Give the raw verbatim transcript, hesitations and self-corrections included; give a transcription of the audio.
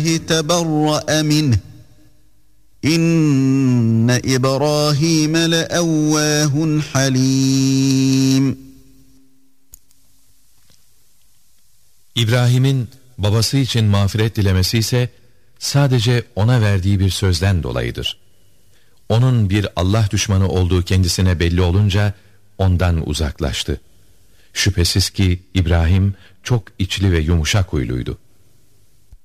teberra'a minh. İnne İbrahim le'evvâhun halîm. İbrahim'in babası için mağfiret dilemesi ise sadece ona verdiği bir sözden dolayıdır. Onun bir Allah düşmanı olduğu kendisine belli olunca ondan uzaklaştı. Şüphesiz ki İbrahim çok içli ve yumuşak huyluydu.